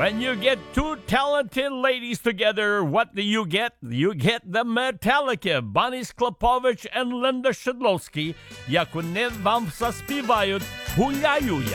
When you get two talented ladies together, what do you get? You get the Metallica, Bonnie Sklepovich and Linda Shedlowski, як вони вам заспівають «Хуя-юя».